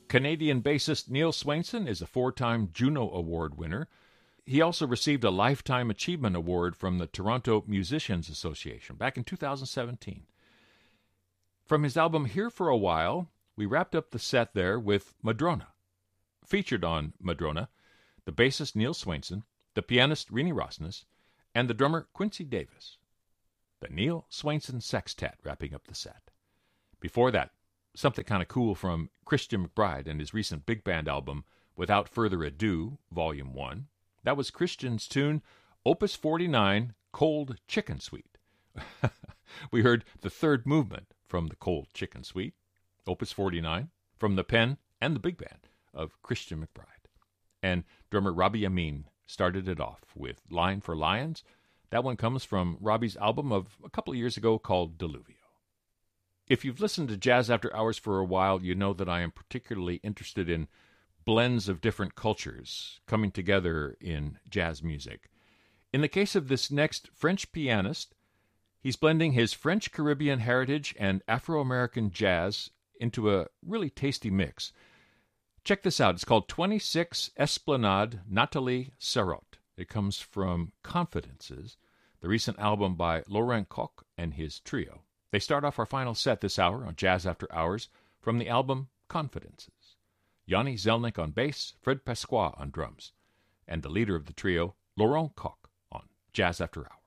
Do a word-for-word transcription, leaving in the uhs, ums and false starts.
Canadian bassist Neil Swainson is a four-time Juno Award winner. He also received a Lifetime Achievement Award from the Toronto Musicians Association back in two thousand seventeen. From his album Here for a While, we wrapped up the set there with Madrona. Featured on Madrona, the bassist Neil Swainson, the pianist Renee Rosnes, and the drummer Quincy Davis. The Neil Swainson Sextet wrapping up the set. Before that, something kind of cool from Christian McBride and his recent big band album, Without Further Ado, Volume one. That was Christian's tune, Opus forty-nine, Cold Chicken Suite. We heard the third movement from the Cold Chicken Suite, Opus forty-nine, from the pen and the big band of Christian McBride. And drummer Robbie Amin started it off with Line for Lions. That one comes from Robbie's album of a couple of years ago called Deluvio. If you've listened to Jazz After Hours for a while, you know that I am particularly interested in blends of different cultures coming together in jazz music. In the case of this next French pianist, he's blending his French-Caribbean heritage and Afro-American jazz into a really tasty mix. Check this out. It's called twenty-six Esplanade Nathalie Sarraute. It comes from Confidences, the recent album by Laurent Coq and his trio. They start off our final set this hour on Jazz After Hours from the album Confidences. Yanni Zelnick on bass, Fred Pasqua on drums, and the leader of the trio, Laurent Coq, on Jazz After Hours.